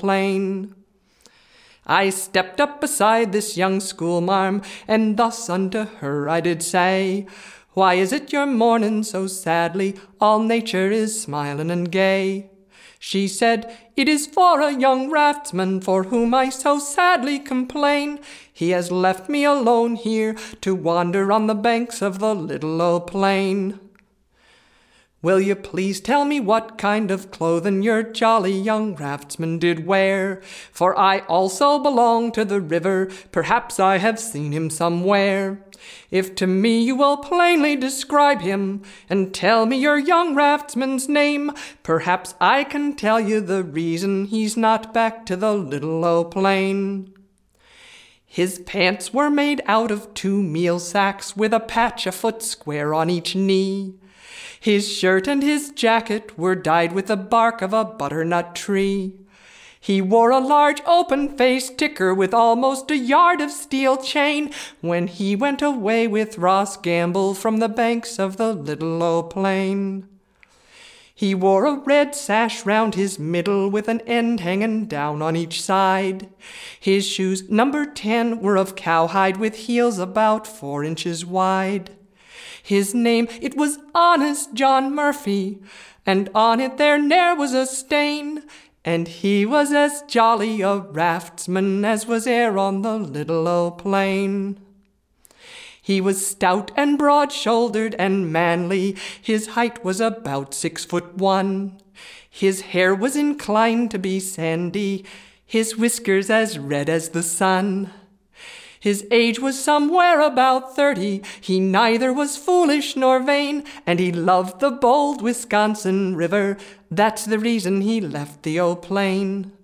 plain. I stepped up beside this young schoolmarm, and thus unto her I did say, Why is it you're mourning so sadly? All nature is smiling and gay. She said, It is for a young raftsman for whom I so sadly complain. He has left me alone here to wander on the banks of the little old plain. Will you please tell me what kind of clothing your jolly young raftsman did wear? For I also belong to the river, perhaps I have seen him somewhere. If to me you will plainly describe him, and tell me your young raftsman's name, perhaps I can tell you the reason he's not back to the little old plain. His pants were made out of 2 meal sacks, with a patch a foot square on each knee. His shirt and his jacket were dyed with the bark of a butternut tree. He wore a large open-faced ticker with almost a yard of steel chain when he went away with Ross Gamble from the banks of the little old plain. He wore a red sash round his middle with an end hanging down on each side. His shoes, number 10, were of cowhide with heels about 4 inches wide. His name, it was Honest John Murphy, and on it there ne'er was a stain, and he was as jolly a raftsman as was e'er on the little old plain. He was stout and broad-shouldered and manly, his height was about 6'1". His hair was inclined to be sandy, his whiskers as red as the sun. His age was somewhere about 30, he neither was foolish nor vain, and he loved the bold Wisconsin River, that's the reason he left the old plain.